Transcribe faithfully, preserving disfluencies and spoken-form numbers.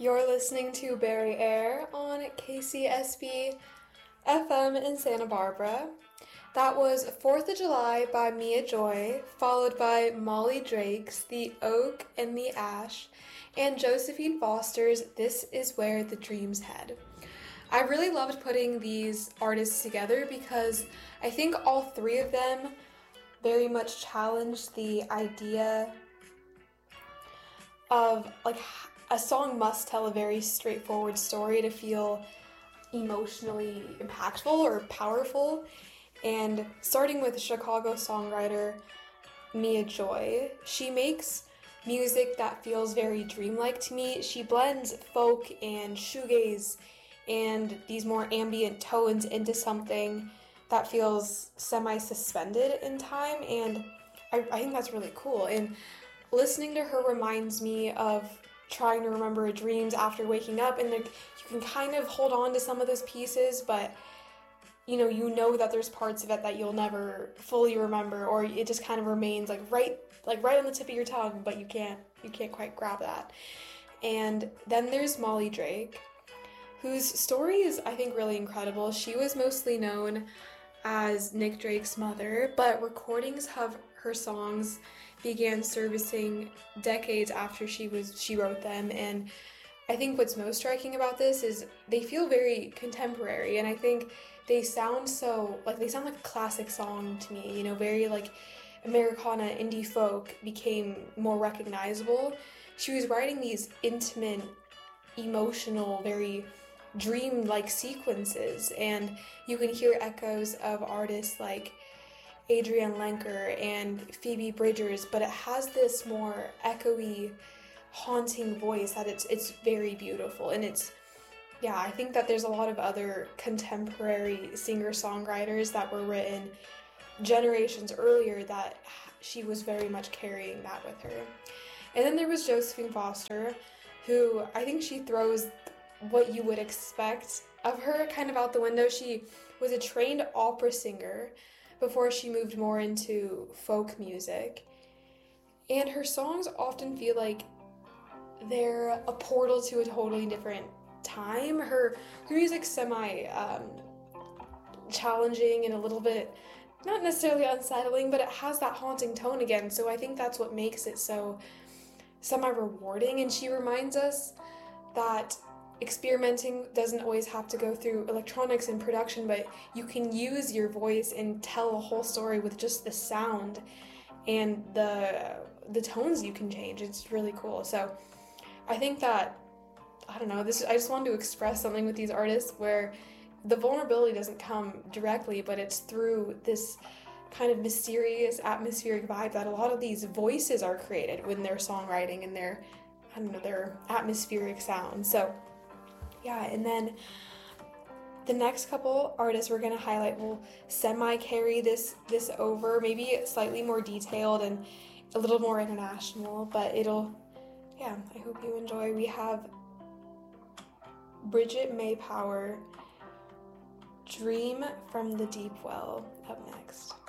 You're listening to Barry Air on K C S B F M in Santa Barbara. That was fourth of July by Mia Joy, followed by Molly Drake's The Oak and the Ash, and Josephine Foster's This Is Where the Dreams Head. I really loved putting these artists together because I think all three of them very much challenged the idea of like a song must tell a very straightforward story to feel emotionally impactful or powerful. And starting with Chicago songwriter Mia Joy, she makes music that feels very dreamlike to me. She blends folk and shoegaze and these more ambient tones into something that feels semi-suspended in time, and I, I think that's really cool. And listening to her reminds me of trying to remember dreams after waking up, and like you can kind of hold on to some of those pieces, but you know you know that there's parts of it that you'll never fully remember, or it just kind of remains like right like right on the tip of your tongue, but you can't you can't quite grab that. And then there's Molly Drake, whose story is I think really incredible. She was mostly known as Nick Drake's mother, but recordings of her songs began surfacing decades after she was she wrote them. And I think what's most striking about this is they feel very contemporary, and I think they sound so like they sound like a classic song to me, you know, very like Americana indie folk became more recognizable. She was writing these intimate, emotional, very dream-like sequences, and you can hear echoes of artists like Adrienne Lenker and Phoebe Bridgers, but it has this more echoey, haunting voice that it's it's very beautiful. And it's yeah, I think that there's a lot of other contemporary singer-songwriters that were written generations earlier that she was very much carrying that with her. And then there was Josephine Foster, who I think she throws what you would expect of her kind of out the window. She was a trained opera singer before she moved more into folk music, and her songs often feel like they're a portal to a totally different time. Her, her music's semi um, challenging and a little bit not necessarily unsettling, but it has that haunting tone again, so I think that's what makes it so semi-rewarding. And she reminds us that experimenting doesn't always have to go through electronics and production, but you can use your voice and tell a whole story with just the sound and the the tones you can change. It's really cool. So I think that, I don't know, this I just wanted to express something with these artists where the vulnerability doesn't come directly, but it's through this kind of mysterious atmospheric vibe that a lot of these voices are created when they're songwriting and their, I don't know, their atmospheric sound. So yeah, and then the next couple artists we're going to highlight will semi-carry this this over, maybe slightly more detailed and a little more international, but it'll, yeah, I hope you enjoy. We have Bridget May Power, Dream from the Deep Well, up next.